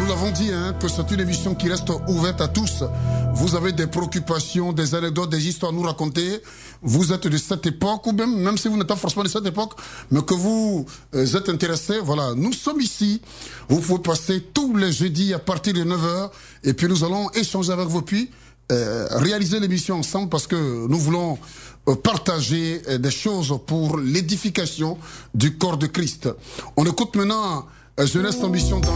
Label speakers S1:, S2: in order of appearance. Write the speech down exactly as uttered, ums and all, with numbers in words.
S1: nous l'avons dit, hein, que c'est une émission qui reste ouverte à tous. Vous avez des préoccupations, des anecdotes, des histoires à nous raconter. Vous êtes de cette époque, ou même, même si vous n'êtes pas forcément de cette époque, mais que vous euh, êtes intéressé, voilà, nous sommes ici. Vous pouvez passer tous les jeudis à partir de neuf heures, et puis nous allons échanger avec vous, puis euh, réaliser l'émission ensemble, parce que nous voulons euh, partager euh, des choses pour l'édification du corps de Christ. On écoute maintenant euh, Jeunesse Ambition dans